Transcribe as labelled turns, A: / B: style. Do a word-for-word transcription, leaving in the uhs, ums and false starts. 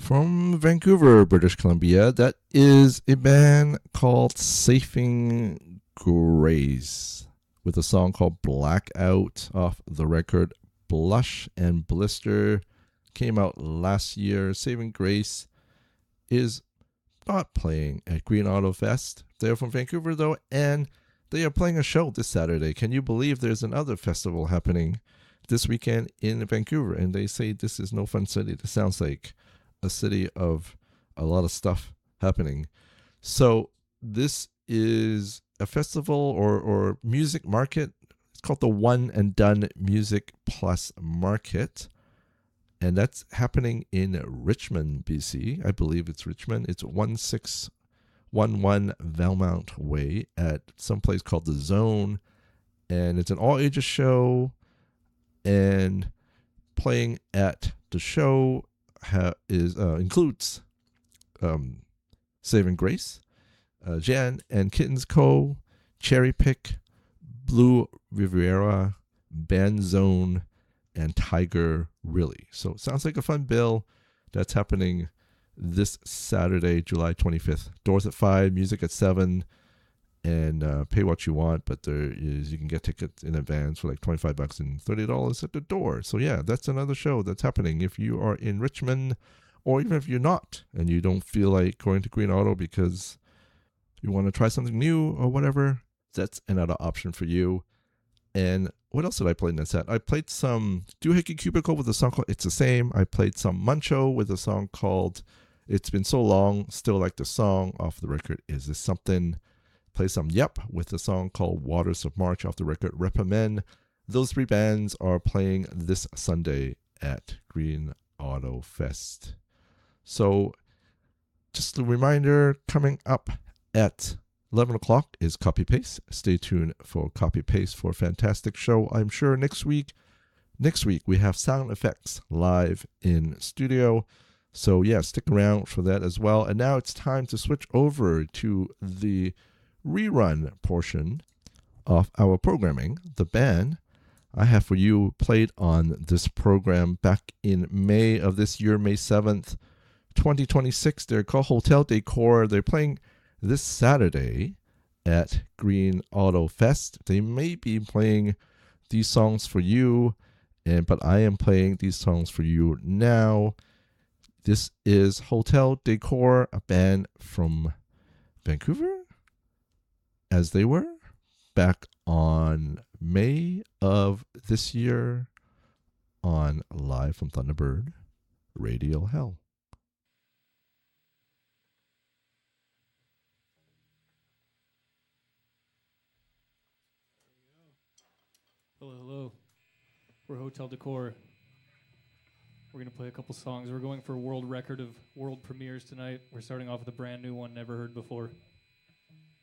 A: from Vancouver, British Columbia. That is a band called Saving Grace with a song called Blackout off the record Blush and Blister. Came out last year. Saving Grace is not playing at Green Auto Fest. They're from Vancouver though, and they are playing a show this Saturday. Can you believe there's another festival happening this weekend in Vancouver? And they say this is no fun city. This sounds like a city of a lot of stuff happening. So this is a festival or, or music market. It's called the One and Done Music Plus Market. And that's happening in Richmond, B C. I believe it's Richmond. It's one six one one Valmont Way at some place called The Zone. And it's an all-ages show. And playing at the show ha- is uh, includes um, Saving Grace, uh, Jan and Kittens Co., Cherry Pick, Blue Riviera, Band Zone, and Tiger Really. So it sounds like a fun bill. That's happening this Saturday, July twenty-fifth. Doors at five, music at seven, and uh, pay what you want. But there is, you can get tickets in advance for like twenty-five bucks and thirty dollars at the door. So yeah, that's another show that's happening. If you are in Richmond, or even if you're not, and you don't feel like going to Green Auto because you want to try something new or whatever, that's another option for you. And what else did I play in that set? I played some Doohickey Cubicle with a song called It's the Same. I played some Muncho with a song called It's Been So Long, Still Like the Song off the record Is This Something? Play some Yep with a song called Waters of March off the record Reprimand. Those three bands are playing this Sunday at Green Auto Fest. So just a reminder, coming up at eleven o'clock is Copy Paste. Stay tuned for Copy Paste for a fantastic show. I'm sure next week, next week we have Sound Effects live in studio. So yeah, stick around for that as well. And now it's time to switch over to the rerun portion of our programming. The band I have for you played on this program back in May of this year, May seventh, twenty twenty-six. They're called Hotel Decor. They're playing this Saturday at Green Auto Fest. They may be playing these songs for you, and but I am playing these songs for you now. This is Hotel Decor, a band from Vancouver, as they were back on May of this year on Live from Thunderbird Radio Hell.
B: Hello, hello. We're Hotel Decor. We're going to play a couple songs. We're going for a world record of world premieres tonight. We're starting off with a brand new one never heard before.